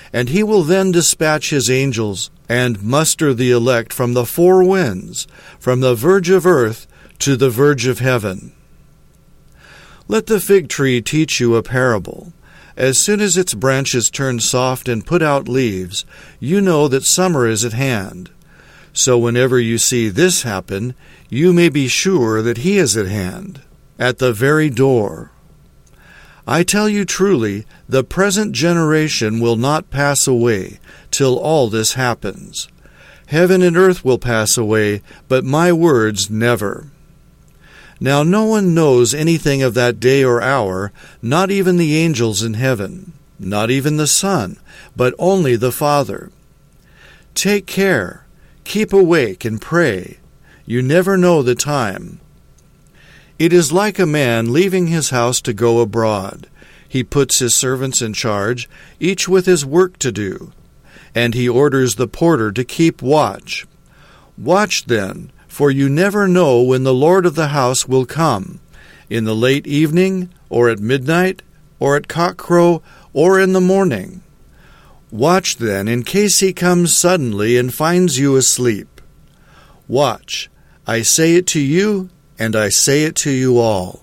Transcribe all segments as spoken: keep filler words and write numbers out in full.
And he will then dispatch his angels and muster the elect from the four winds, from the verge of earth to the verge of heaven. Let the fig tree teach you a parable. As soon as its branches turn soft and put out leaves, you know that summer is at hand. So whenever you see this happen, you may be sure that he is at hand, at the very door. I tell you truly, the present generation will not pass away till all this happens. Heaven and earth will pass away, but my words never. Now no one knows anything of that day or hour, not even the angels in heaven, not even the Son, but only the Father. Take care, keep awake and pray. You never know the time. It is like a man leaving his house to go abroad. He puts his servants in charge, each with his work to do, and he orders the porter to keep watch. Watch then, for you never know when the Lord of the house will come, in the late evening, or at midnight, or at cockcrow, or in the morning. Watch then, in case he comes suddenly and finds you asleep. Watch, I say it to you, and I say it to you all.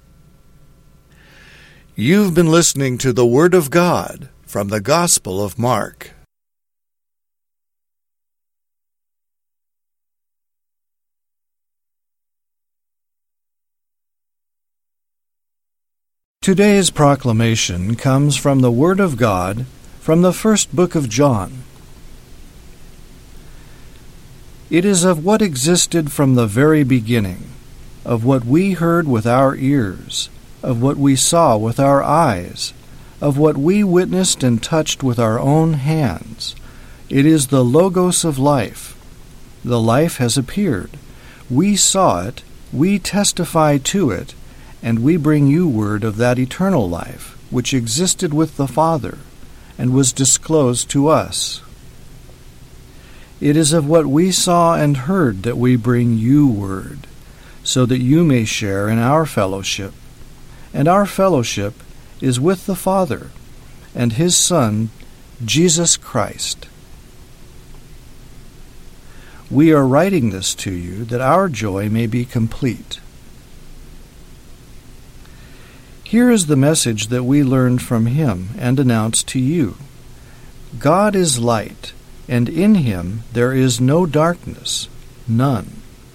You've been listening to the Word of God from the Gospel of Mark. Today's proclamation comes from the Word of God from the first book of John. It is of what existed from the very beginning, of what we heard with our ears, of what we saw with our eyes, of what we witnessed and touched with our own hands. It is the Logos of life. The life has appeared. We saw it, we testify to it, and we bring you word of that eternal life, which existed with the Father, and was disclosed to us. It is of what we saw and heard that we bring you word, so that you may share in our fellowship. And our fellowship is with the Father and His Son, Jesus Christ. We are writing this to you that our joy may be complete. Here is the message that we learned from Him and announce to you. God is light, and in Him there is no darkness, none.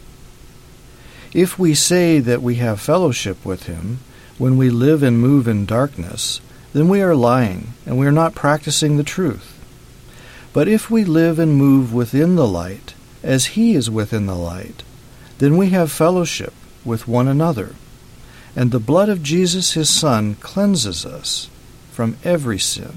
If we say that we have fellowship with Him, when we live and move in darkness, then we are lying, and we are not practicing the truth. But if we live and move within the light, as He is within the light, then we have fellowship with one another. And the blood of Jesus His Son cleanses us from every sin.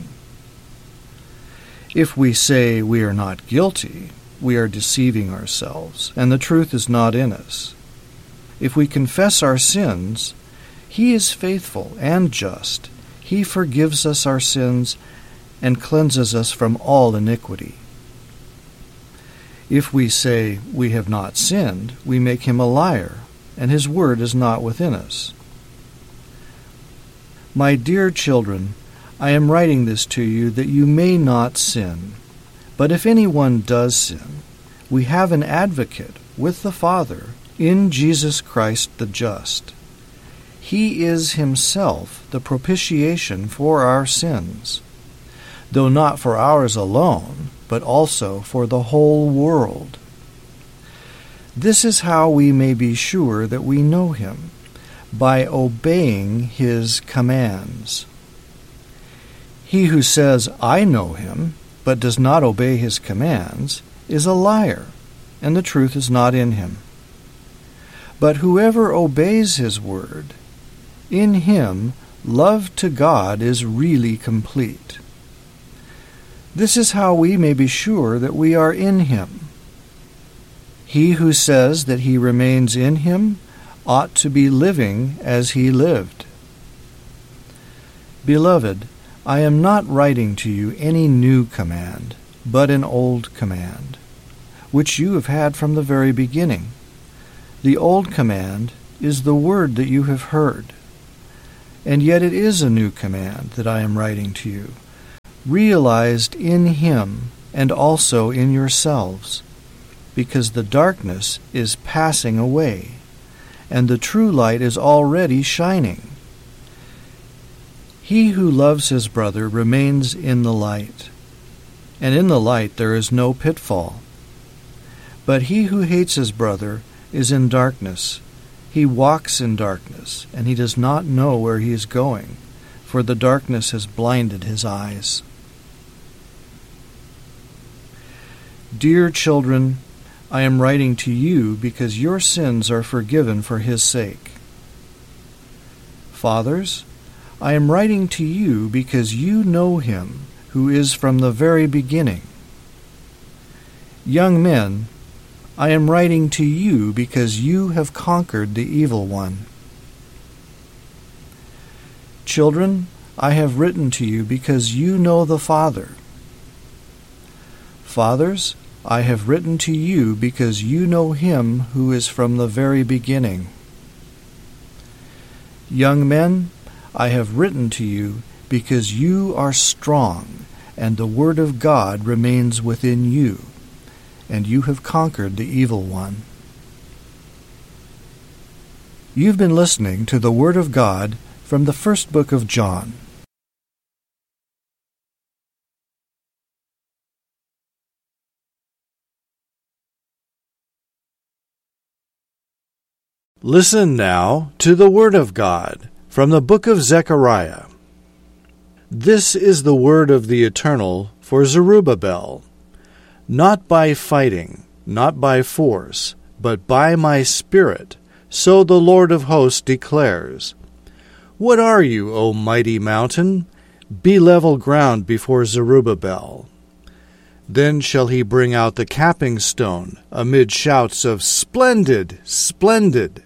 If we say we are not guilty, we are deceiving ourselves, and the truth is not in us. If we confess our sins, He is faithful and just. He forgives us our sins and cleanses us from all iniquity. If we say we have not sinned, we make Him a liar, and His word is not within us. My dear children, I am writing this to you that you may not sin. But if anyone does sin, we have an advocate with the Father in Jesus Christ the just. He is Himself the propitiation for our sins, though not for ours alone, but also for the whole world. This is how we may be sure that we know Him, by obeying His commands. He who says, I know Him, but does not obey His commands, is a liar, and the truth is not in him. But whoever obeys His word, in him love to God is really complete. This is how we may be sure that we are in Him. He who says that he remains in Him ought to be living as He lived. Beloved, I am not writing to you any new command, but an old command, which you have had from the very beginning. The old command is the word that you have heard, and yet it is a new command that I am writing to you, realized in him and also in yourselves, because the darkness is passing away, and the true light is already shining. He who loves his brother remains in the light, and in the light there is no pitfall. But he who hates his brother is in darkness. He walks in darkness, and he does not know where he is going, for the darkness has blinded his eyes. Dear children, I am writing to you because your sins are forgiven for his sake. Fathers, I am writing to you because you know him who is from the very beginning. Young men, I am writing to you because you have conquered the evil one. Children, I have written to you because you know the Father. Fathers, I have written to you because you know him who is from the very beginning. Young men, I have written to you because you are strong, and the word of God remains within you, and you have conquered the evil one. You've been listening to the Word of God from the first book of John. Listen now to the Word of God from the book of Zechariah. This is the word of the Eternal for Zerubbabel. Not by fighting, not by force, but by my Spirit, so the Lord of hosts declares. What are you, O mighty mountain? Be level ground before Zerubbabel. Then shall he bring out the capping stone amid shouts of Splendid! Splendid!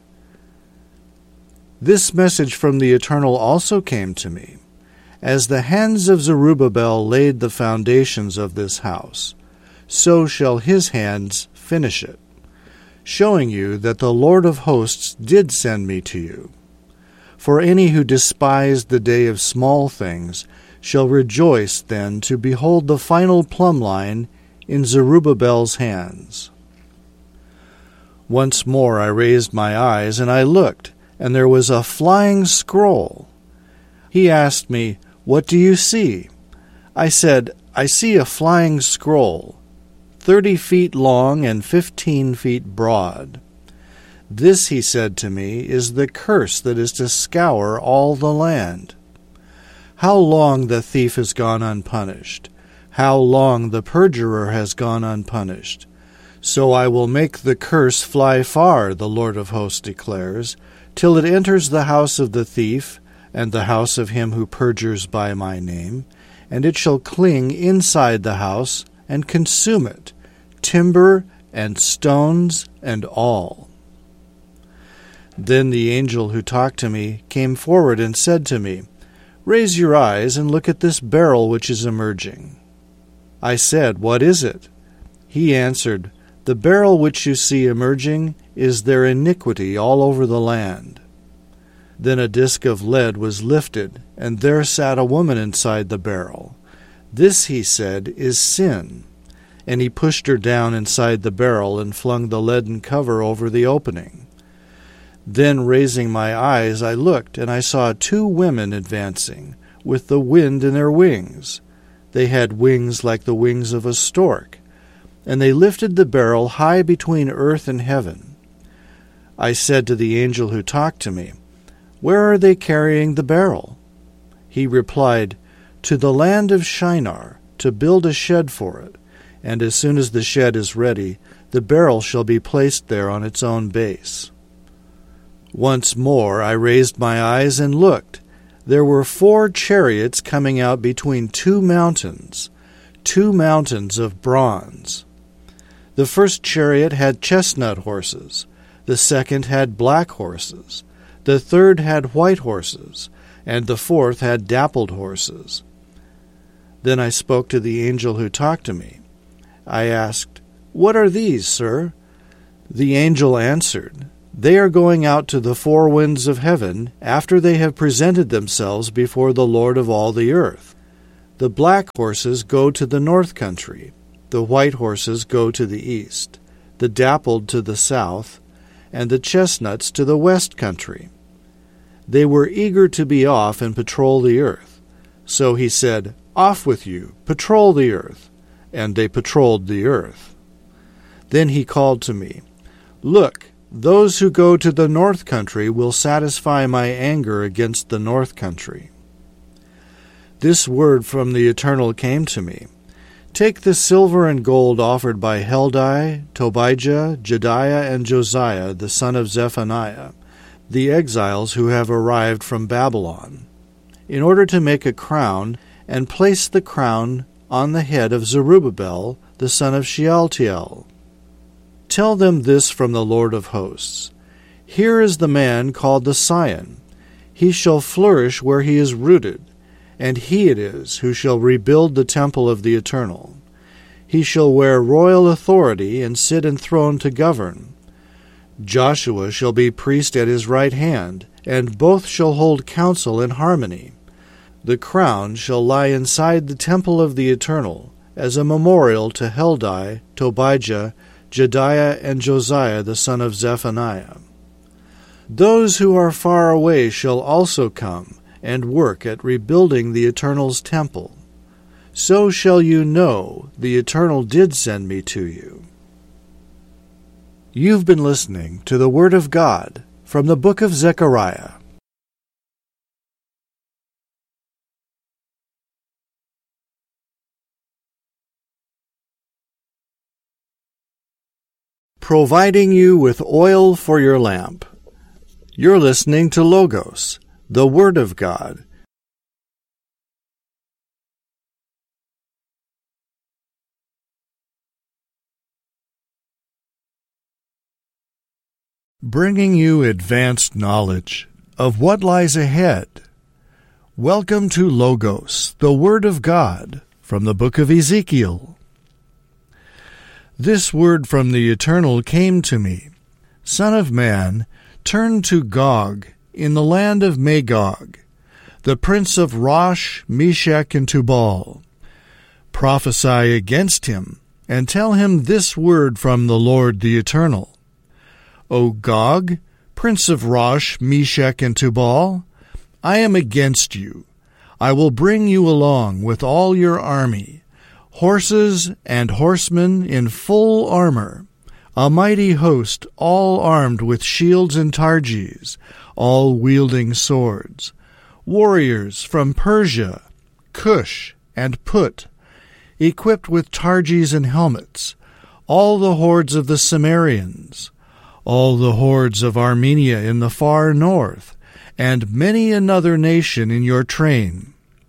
This message from the Eternal also came to me. As the hands of Zerubbabel laid the foundations of this house, so shall his hands finish it, showing you that the Lord of hosts did send me to you. For any who despised the day of small things shall rejoice then to behold the final plumb line in Zerubbabel's hands. Once more I raised my eyes, and I looked, and there was a flying scroll. He asked me, What do you see? I said, I see a flying scroll, thirty feet long and fifteen feet broad. This, he said to me, is the curse that is to scour all the land. How long the thief has gone unpunished, how long the perjurer has gone unpunished. So I will make the curse fly far, the Lord of hosts declares, till it enters the house of the thief, and the house of him who perjures by my name, and it shall cling inside the house, and consume it, timber and stones and all. Then the angel who talked to me came forward and said to me, Raise your eyes and look at this beryl which is emerging. I said, What is it? He answered, The beryl which you see emerging is their iniquity all over the land. Then a disk of lead was lifted, and there sat a woman inside the beryl. This, he said, is sin. And he pushed her down inside the beryl and flung the leaden cover over the opening. Then, raising my eyes, I looked, and I saw two women advancing, with the wind in their wings. They had wings like the wings of a stork, and they lifted the beryl high between earth and heaven. I said to the angel who talked to me, Where are they carrying the beryl? He replied, To the land of Shinar, to build a shed for it, and as soon as the shed is ready, the beryl shall be placed there on its own base. Once more I raised my eyes and looked. There were four chariots coming out between two mountains, two mountains of bronze. The first chariot had chestnut horses, the second had black horses, the third had white horses, and the fourth had dappled horses. Then I spoke to the angel who talked to me. I asked, What are these, sir? The angel answered, They are going out to the four winds of heaven after they have presented themselves before the Lord of all the earth. The black horses go to the north country, the white horses go to the east, the dappled to the south, and the chestnuts to the west country. They were eager to be off and patrol the earth. So he said, Off with you, patrol the earth. And they patrolled the earth. Then he called to me, Look, those who go to the north country will satisfy my anger against the north country. This word from the Eternal came to me. Take the silver and gold offered by Heldai, Tobijah, Jedaiah, and Josiah, the son of Zephaniah, the exiles who have arrived from Babylon, in order to make a crown, and place the crown on the head of Zerubbabel, the son of Shealtiel. Tell them this from the Lord of hosts. Here is the man called the Scion. He shall flourish where he is rooted, and he it is who shall rebuild the temple of the Eternal. He shall wear royal authority and sit enthroned to govern. Joshua shall be priest at his right hand, and both shall hold counsel in harmony. The crown shall lie inside the temple of the Eternal, as a memorial to Heldai, Tobijah, Jedaiah, and Josiah the son of Zephaniah. Those who are far away shall also come, and work at rebuilding the Eternal's temple. So shall you know the Eternal did send me to you. You've been listening to the Word of God from the book of Zechariah. Providing you with oil for your lamp. You're listening to Logos, the Word of God. Bringing you advanced knowledge of what lies ahead. Welcome to Logos, the Word of God, from the book of Ezekiel. This word from the Eternal came to me. Son of man, turn to Gog in the land of Magog, the prince of Rosh, Meshech, and Tubal. Prophesy against him, and tell him this word from the Lord the Eternal. O Gog, prince of Rosh, Meshech, and Tubal, I am against you. I will bring you along with all your army, horses and horsemen in full armor, a mighty host, all armed with shields and targes, all wielding swords, warriors from Persia, Cush, and Put, equipped with targes and helmets, all the hordes of the Cimmerians, all the hordes of Armenia in the far north, and many another nation in your train.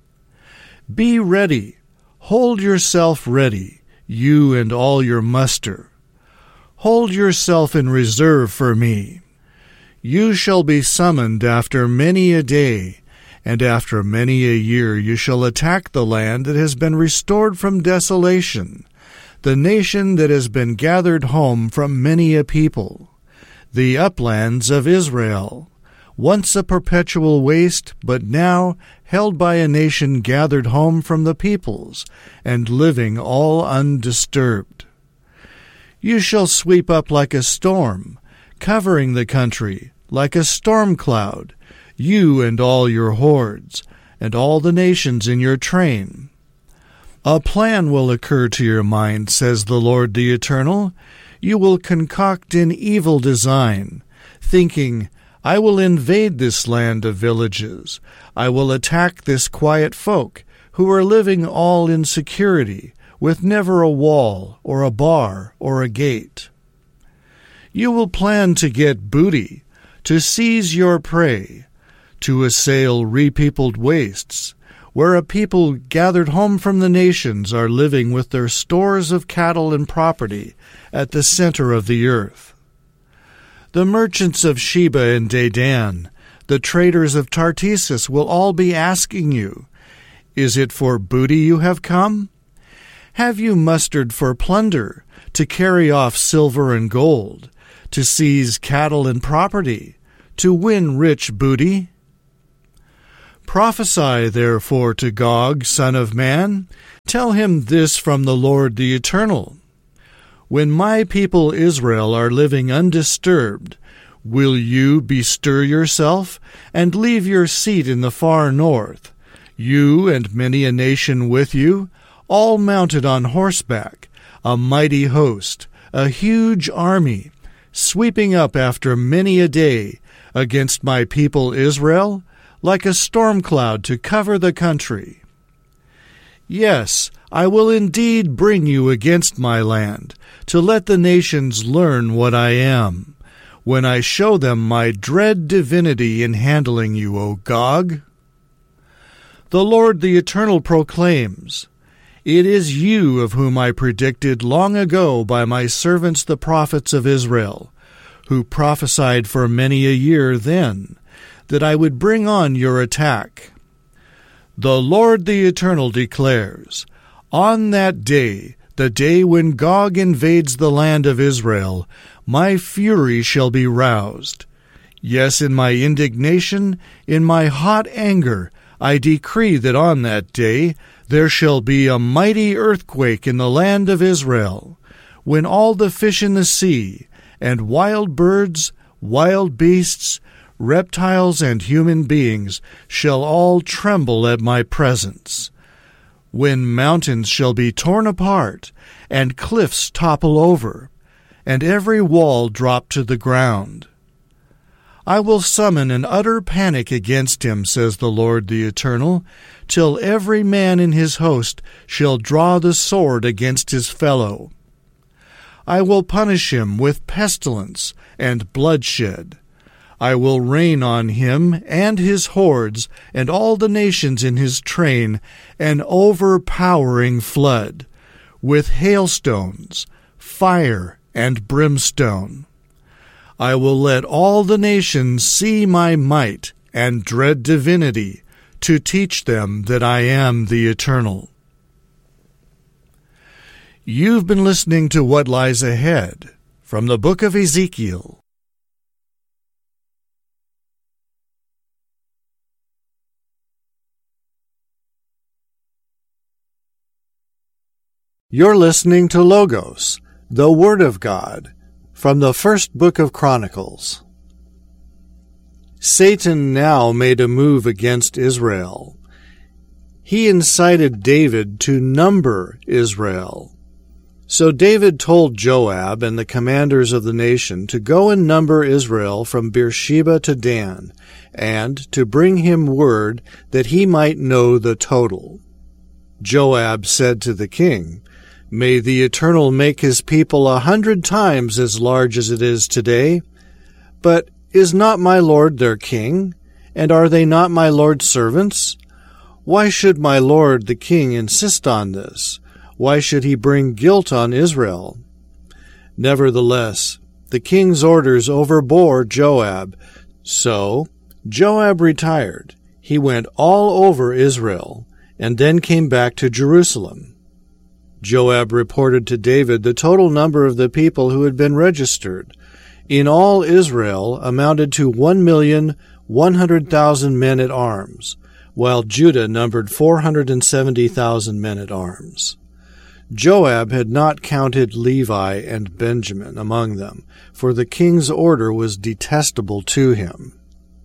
Be ready, hold yourself ready, you and all your muster. Hold yourself in reserve for me. You shall be summoned after many a day, and after many a year you shall attack the land that has been restored from desolation, the nation that has been gathered home from many a people, the uplands of Israel, once a perpetual waste, but now held by a nation gathered home from the peoples, and living all undisturbed. You shall sweep up like a storm, covering the country like a storm cloud, you and all your hordes, and all the nations in your train. A plan will occur to your mind, says the Lord the Eternal. You will concoct an evil design, thinking, I will invade this land of villages. I will attack this quiet folk, who are living all in security, with never a wall, or a bar, or a gate. You will plan to get booty, to seize your prey, to assail repeopled wastes, where a people gathered home from the nations are living with their stores of cattle and property at the center of the earth. The merchants of Sheba and Dedan, the traders of Tartessus will all be asking you, Is it for booty you have come? Have you mustered for plunder, to carry off silver and gold, to seize cattle and property, to win rich booty? Prophesy therefore to Gog, son of man. Tell him this from the Lord the Eternal. When my people Israel are living undisturbed, will you bestir yourself and leave your seat in the far north, you and many a nation with you, all mounted on horseback, a mighty host, a huge army, sweeping up after many a day against my people Israel, like a storm cloud to cover the country? Yes, I will indeed bring you against my land, to let the nations learn what I am, when I show them my dread divinity in handling you, O Gog. The Lord the Eternal proclaims, It is you of whom I predicted long ago by my servants the prophets of Israel, who prophesied for many a year then, that I would bring on your attack. The Lord the Eternal declares, On that day, the day when Gog invades the land of Israel, my fury shall be roused. Yes, in my indignation, in my hot anger, I decree that on that day there shall be a mighty earthquake in the land of Israel, when all the fish in the sea, and wild birds, wild beasts, reptiles, and human beings shall all tremble at my presence, when mountains shall be torn apart, and cliffs topple over, and every wall drop to the ground. I will summon an utter panic against him, says the Lord the Eternal, till every man in his host shall draw the sword against his fellow. I will punish him with pestilence and bloodshed. I will rain on him and his hordes and all the nations in his train an overpowering flood, with hailstones, fire, and brimstone. I will let all the nations see my might and dread divinity, to teach them that I am the Eternal. You've been listening to What Lies Ahead from the book of Ezekiel. You're listening to Logos, the Word of God, from the first book of Chronicles. Satan now made a move against Israel. He incited David to number Israel. So David told Joab and the commanders of the nation to go and number Israel from Beersheba to Dan, and to bring him word that he might know the total. Joab said to the king, May the Eternal make his people a hundred times as large as it is today. But is not my lord their king? And are they not my lord's servants? Why should my lord the king insist on this? Why should he bring guilt on Israel? Nevertheless, the king's orders overbore Joab. So Joab retired. He went all over Israel, and then came back to Jerusalem. Joab reported to David the total number of the people who had been registered. In all Israel amounted to one million one hundred thousand men at arms, while Judah numbered four hundred seventy thousand men at arms. Joab had not counted Levi and Benjamin among them, for the king's order was detestable to him.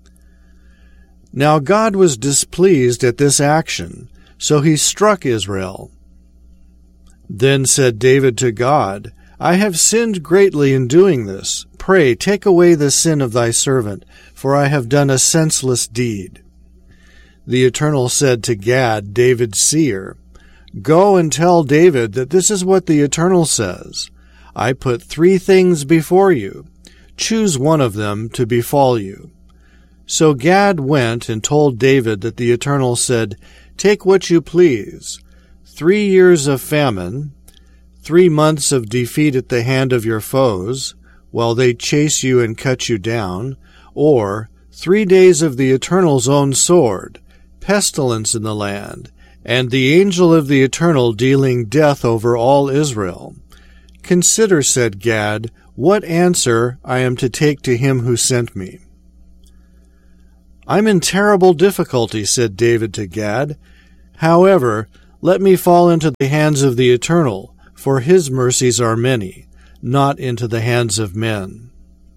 Now God was displeased at this action, so he struck Israel. Then said David to God, I have sinned greatly in doing this. Pray, take away the sin of thy servant, for I have done a senseless deed. The Eternal said to Gad, David's seer, Go and tell David that this is what the Eternal says. I put three things before you. Choose one of them to befall you. So Gad went and told David that the Eternal said, Take what you please. Three years of famine, three months of defeat at the hand of your foes, while they chase you and cut you down, or three days of the Eternal's own sword, pestilence in the land, and the angel of the Eternal dealing death over all Israel. Consider, said Gad, what answer I am to take to him who sent me. "I'm in terrible difficulty," said David to Gad. "However, let me fall into the hands of the Eternal, for his mercies are many, not into the hands of men."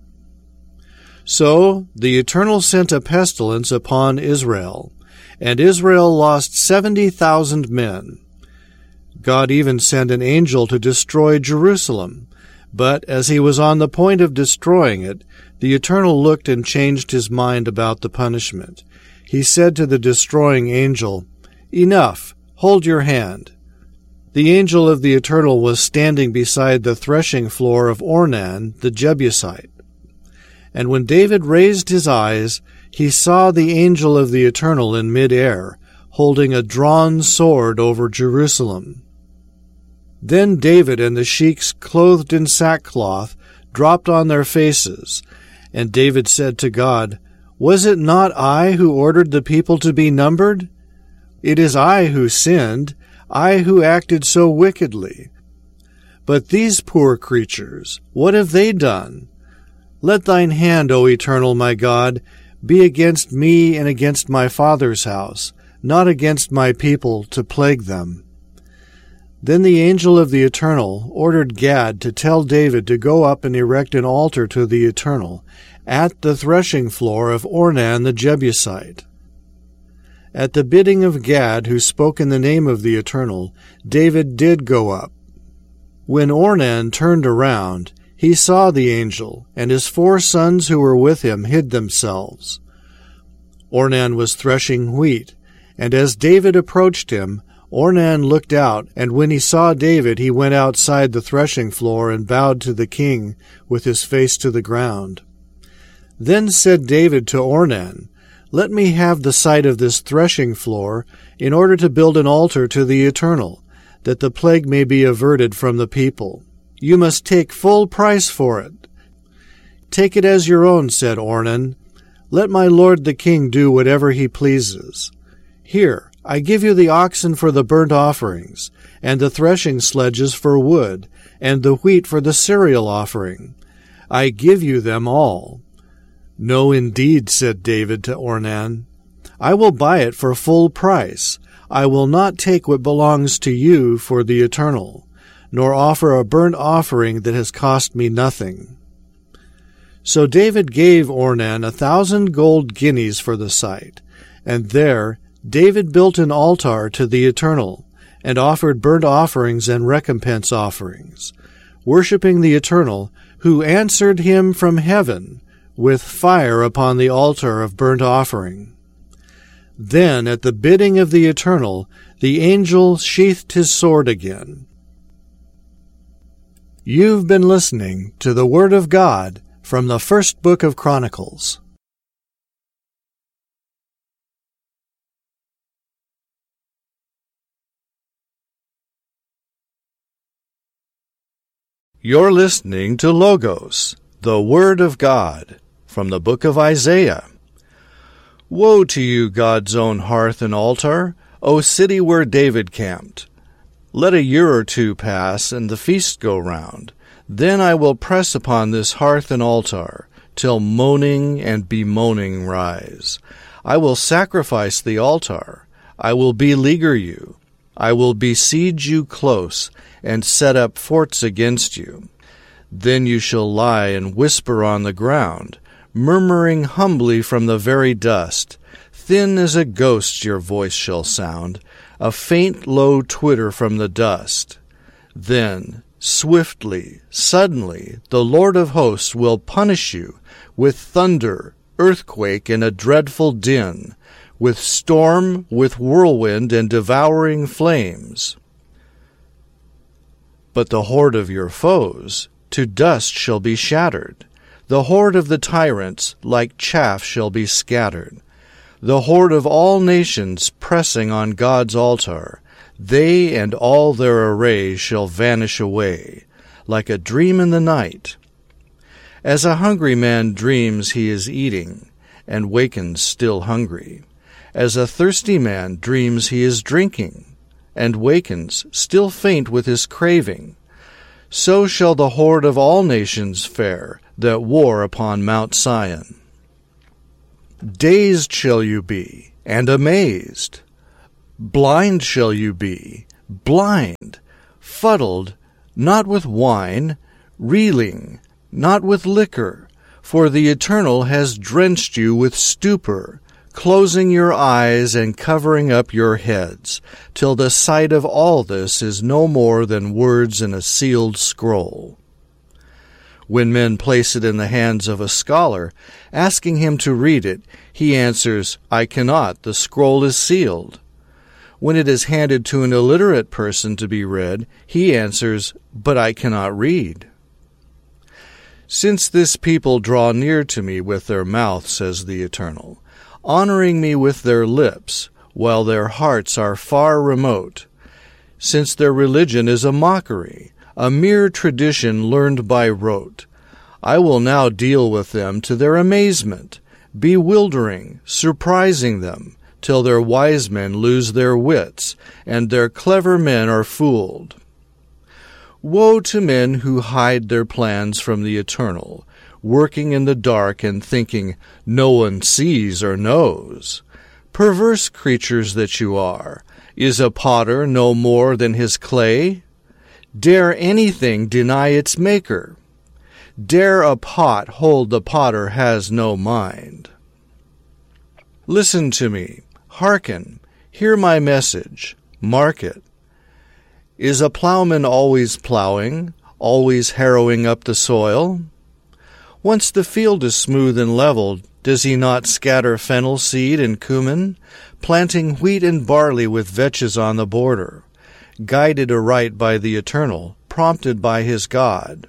So the Eternal sent a pestilence upon Israel, and Israel lost seventy thousand men. God even sent an angel to destroy Jerusalem, but as he was on the point of destroying it, the Eternal looked and changed his mind about the punishment. He said to the destroying angel, "Enough, hold your hand." The angel of the Eternal was standing beside the threshing floor of Ornan the Jebusite. And when David raised his eyes, he saw the angel of the Eternal in mid-air, holding a drawn sword over Jerusalem. Then David and the sheiks, clothed in sackcloth, dropped on their faces, and David said to God, "Was it not I who ordered the people to be numbered? It is I who sinned, I who acted so wickedly. But these poor creatures, what have they done? Let thine hand, O Eternal my God, be against me and against my father's house, not against my people, to plague them." Then the angel of the Eternal ordered Gad to tell David to go up and erect an altar to the Eternal at the threshing floor of Ornan the Jebusite. At the bidding of Gad, who spoke in the name of the Eternal, David did go up. When Ornan turned around, he saw the angel, and his four sons who were with him hid themselves. Ornan was threshing wheat, and as David approached him, Ornan looked out, and when he saw David, he went outside the threshing floor and bowed to the king with his face to the ground. Then said David to Ornan, "Let me have the site of this threshing floor in order to build an altar to the Eternal, that the plague may be averted from the people. You must take full price for it." "Take it as your own," said Ornan. "Let my lord the king do whatever he pleases. Here, I give you the oxen for the burnt offerings, and the threshing sledges for wood, and the wheat for the cereal offering. I give you them all." "No, indeed," said David to Ornan. "I will buy it for full price. I will not take what belongs to you for the Eternal, nor offer a burnt offering that has cost me nothing." So David gave Ornan a thousand gold guineas for the site, and there David built an altar to the Eternal, and offered burnt offerings and recompense offerings, worshipping the Eternal, who answered him from heaven with fire upon the altar of burnt offering. Then, at the bidding of the Eternal, the angel sheathed his sword again. You've been listening to the Word of God from the first book of Chronicles. You're listening to Logos, the Word of God, from the book of Isaiah. Woe to you, God's own hearth and altar, O city where David camped! Let a year or two pass, and the feast go round. Then I will press upon this hearth and altar, till moaning and bemoaning rise. I will sacrifice the altar. I will beleaguer you. I will besiege you close, and set up forts against you. Then you shall lie and whisper on the ground, murmuring humbly from the very dust. Thin as a ghost your voice shall sound, a faint low twitter from the dust. Then, swiftly, suddenly, the Lord of hosts will punish you with thunder, earthquake, and a dreadful din, with storm, with whirlwind, and devouring flames. But the horde of your foes to dust shall be shattered. The horde of the tyrants like chaff shall be scattered. The horde of all nations pressing on God's altar, they and all their array shall vanish away, like a dream in the night. As a hungry man dreams he is eating, and wakens still hungry. As a thirsty man dreams he is drinking, and wakens, still faint with his craving. So shall the horde of all nations fare that war upon Mount Sion. Dazed shall you be, and amazed. Blind shall you be, blind, fuddled, not with wine, reeling, not with liquor, for the Eternal has drenched you with stupor, closing your eyes and covering up your heads, till the sight of all this is no more than words in a sealed scroll. When men place it in the hands of a scholar, asking him to read it, he answers, I cannot, the scroll is sealed. When it is handed to an illiterate person to be read, he answers, but I cannot read. Since this people draw near to me with their mouth, says the Eternal, honoring me with their lips, while their hearts are far remote, since their religion is a mockery, a mere tradition learned by rote, I will now deal with them to their amazement, bewildering, surprising them, till their wise men lose their wits, and their clever men are fooled. Woe to men who hide their plans from the Eternal, working in the dark and thinking no one sees or knows. Perverse creatures that you are, is a potter no more than his clay? Dare anything deny its maker? Dare a pot hold the potter has no mind? Listen to me, hearken, hear my message, mark it. Is a plowman always plowing, always harrowing up the soil? Once the field is smooth and leveled, does he not scatter fennel seed and cumin, planting wheat and barley with vetches on the border, guided aright by the Eternal, prompted by his God?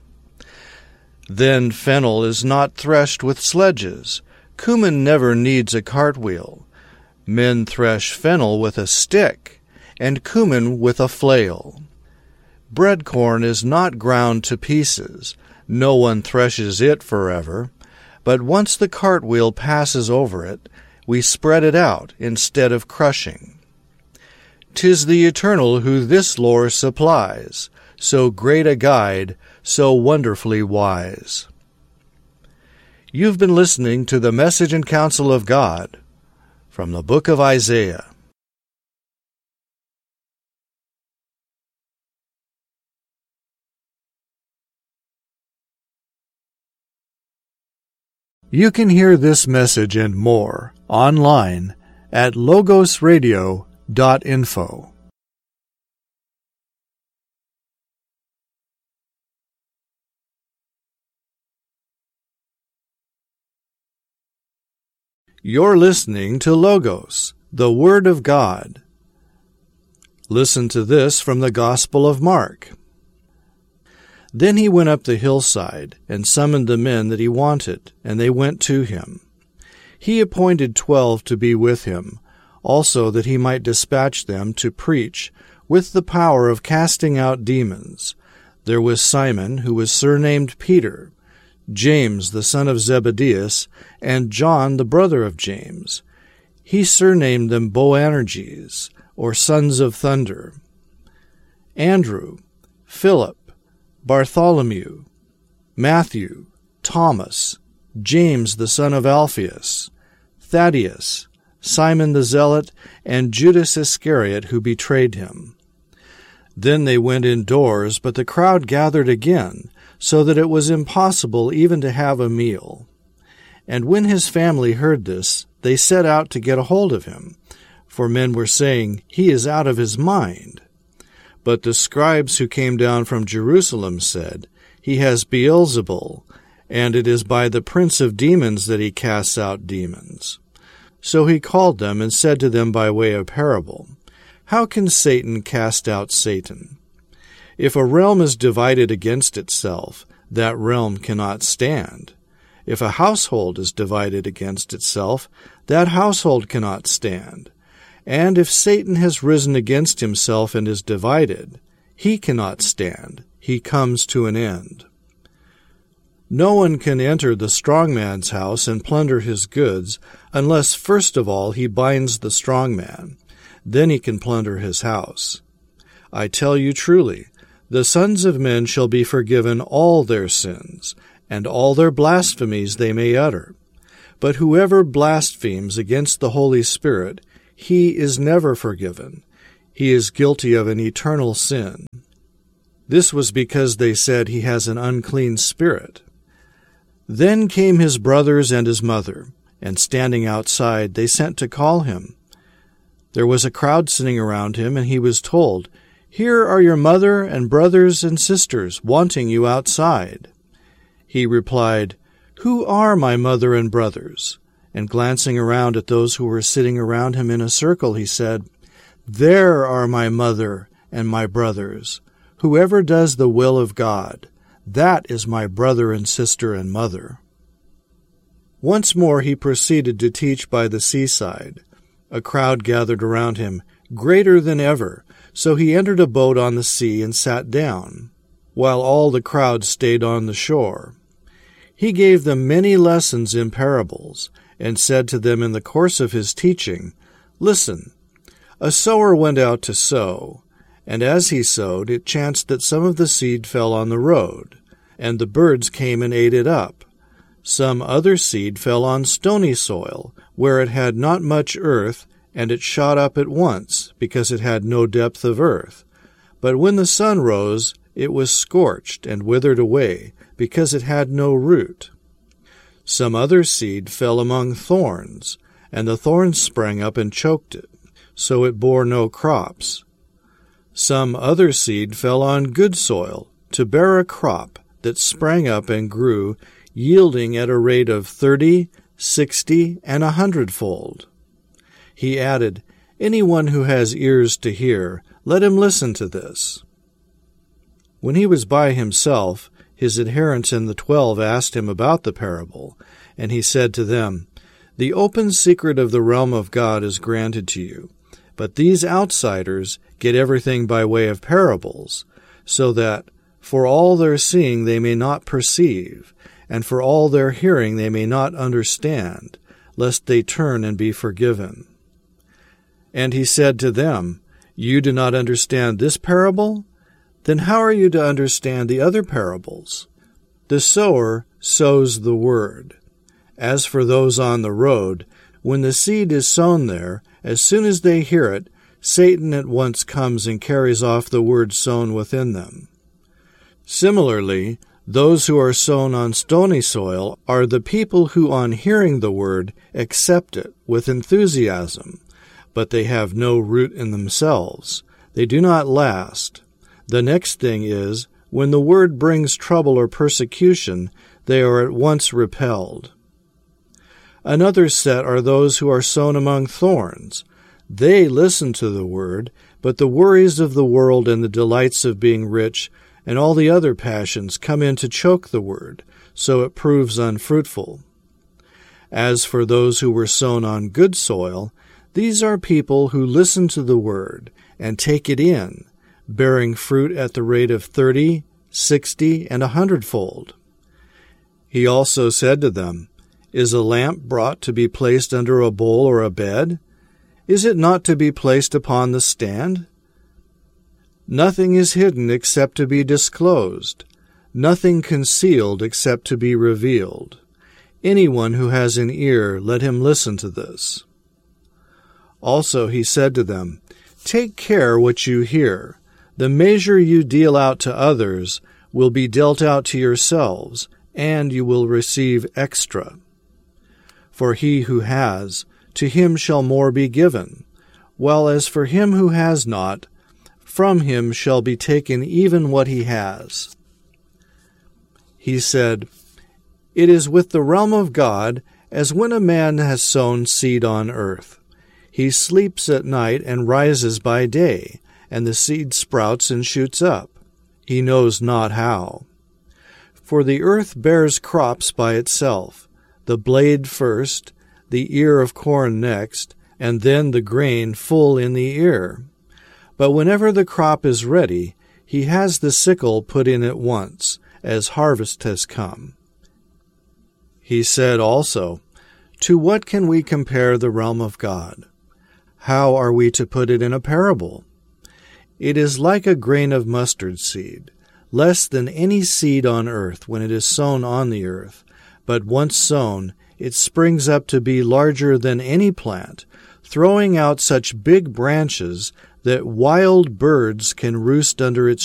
Then fennel is not threshed with sledges. Cumin never needs a cartwheel. Men thresh fennel with a stick, and cumin with a flail. Bread corn is not ground to pieces. No one threshes it forever, but once the cartwheel passes over it, we spread it out instead of crushing. 'Tis the Eternal who this lore supplies, so great a guide, so wonderfully wise. You've been listening to the Message and Counsel of God from the book of Isaiah. You can hear this message and more online at logos radio dot info. You're listening to Logos, the Word of God. Listen to this from the Gospel of Mark. Then he went up the hillside and summoned the men that he wanted, and they went to him. He appointed twelve to be with him, also that he might dispatch them to preach with the power of casting out demons. There was Simon, who was surnamed Peter, James the son of Zebedee, and John the brother of James. He surnamed them Boanerges, or sons of thunder. Andrew, Philip, Bartholomew, Matthew, Thomas, James the son of Alphaeus, Thaddeus, Simon the Zealot, and Judas Iscariot, who betrayed him. Then they went indoors, but the crowd gathered again, so that it was impossible even to have a meal. And when his family heard this, they set out to get a hold of him, for men were saying, He is out of his mind. But the scribes who came down from Jerusalem said, He has Beelzebul, and it is by the prince of demons that he casts out demons. So he called them and said to them by way of parable, How can Satan cast out Satan? If a realm is divided against itself, that realm cannot stand. If a household is divided against itself, that household cannot stand. And if Satan has risen against himself and is divided, he cannot stand. He comes to an end. No one can enter the strong man's house and plunder his goods unless first of all he binds the strong man. Then he can plunder his house. I tell you truly, the sons of men shall be forgiven all their sins, and all their blasphemies they may utter. But whoever blasphemes against the Holy Spirit, he is never forgiven. He is guilty of an eternal sin. This was because they said he has an unclean spirit. Then came his brothers and his mother, and standing outside, they sent to call him. There was a crowd sitting around him, and he was told, "Here are your mother and brothers and sisters wanting you outside." He replied, "Who are my mother and brothers?" And glancing around at those who were sitting around him in a circle, he said, "There are my mother and my brothers. Whoever does the will of God, that is my brother and sister and mother." Once more he proceeded to teach by the seaside. A crowd gathered around him, greater than ever, so he entered a boat on the sea and sat down, while all the crowd stayed on the shore. He gave them many lessons in parables, and said to them in the course of his teaching, "Listen, a sower went out to sow, and as he sowed, it chanced that some of the seed fell on the road, and the birds came and ate it up. Some other seed fell on stony soil, where it had not much earth, and it shot up at once, because it had no depth of earth. But when the sun rose, it was scorched and withered away, because it had no root. Some other seed fell among thorns, and the thorns sprang up and choked it, so it bore no crops. Some other seed fell on good soil, to bear a crop that sprang up and grew, yielding at a rate of thirty, sixty, and a hundredfold." He added, "Anyone who has ears to hear, let him listen to this." When he was by himself, his adherents and the twelve asked him about the parable, and he said to them, "The open secret of the realm of God is granted to you, but these outsiders get everything by way of parables, so that for all their seeing they may not perceive, and for all their hearing they may not understand, lest they turn and be forgiven." And he said to them, "You do not understand this parable? Then how are you to understand the other parables? The sower sows the word. As for those on the road, when the seed is sown there, as soon as they hear it, Satan at once comes and carries off the word sown within them. Similarly, those who are sown on stony soil are the people who, on hearing the word, accept it with enthusiasm, but they have no root in themselves. They do not last. The next thing is, when the word brings trouble or persecution, they are at once repelled. Another set are those who are sown among thorns. They listen to the word, but the worries of the world and the delights of being rich and all the other passions come in to choke the word, so it proves unfruitful. As for those who were sown on good soil, these are people who listen to the word and take it in, bearing fruit at the rate of thirty, sixty, and a hundredfold. He also said to them, "Is a lamp brought to be placed under a bowl or a bed? Is it not to be placed upon the stand? Nothing is hidden except to be disclosed, nothing concealed except to be revealed. Anyone who has an ear, let him listen to this." Also he said to them, "Take care what you hear. The measure you deal out to others will be dealt out to yourselves, and you will receive extra. For he who has, to him shall more be given, while as for him who has not, from him shall be taken even what he has." He said, "It is with the realm of God as when a man has sown seed on earth. He sleeps at night and rises by day, and the seed sprouts and shoots up. He knows not how. For the earth bears crops by itself, the blade first, the ear of corn next, and then the grain full in the ear. But whenever the crop is ready, he has the sickle put in at once, as harvest has come." He said also, "To what can we compare the realm of God? How are we to put it in a parable? It is like a grain of mustard seed, less than any seed on earth when it is sown on the earth, but once sown, it springs up to be larger than any plant, throwing out such big branches that wild birds can roost under its